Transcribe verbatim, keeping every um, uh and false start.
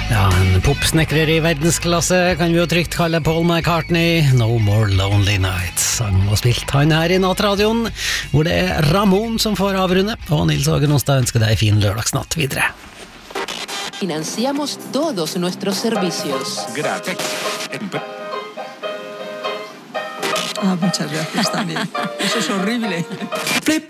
Ja, en popsnekrer i verdensklasse kan vi jo trygt kalle Paul McCartney. No More Lonely Nights. Sang og spilt han her i Nattradioen, hvor det er Ramón som får avrunde. Og Nils Åge Nonstad ønsker deg fin lørdagsnatt videre. Financiamos todos nuestros servicios. Gratis. Ah, muchas gracias también. Eso es horrible.